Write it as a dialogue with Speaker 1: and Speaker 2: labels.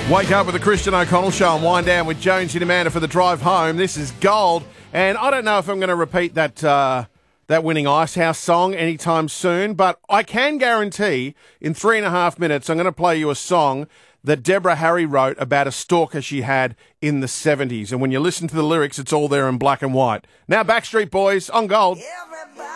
Speaker 1: Wake up with the Christian O'Connell Show and wind down with Jonesy and Amanda for the drive home. This is gold, and I don't know if I'm going to repeat that winning Icehouse song anytime soon, but I can guarantee in 3.5 minutes I'm going to play you a song that Deborah Harry wrote about a stalker she had in the 70s. And when you listen to the lyrics, it's all there in black and white. Now, Backstreet Boys on gold.